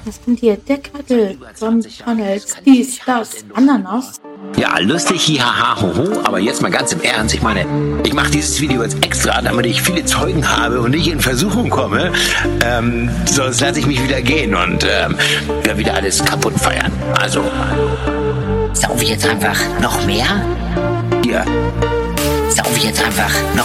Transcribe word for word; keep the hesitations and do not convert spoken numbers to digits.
Was sind hier? Decade, McDonalds, dies, das, Ananas. Ja, lustig, hihaha, hoho, aber jetzt mal ganz im Ernst. Ich meine, ich mache dieses Video jetzt extra, damit ich viele Zeugen habe und nicht in Versuchung komme. Ähm, sonst lasse ich mich wieder gehen und ähm, werde wieder alles kaputt feiern. Also. Saufe ich jetzt einfach noch mehr? Hier. Saufe ich jetzt einfach noch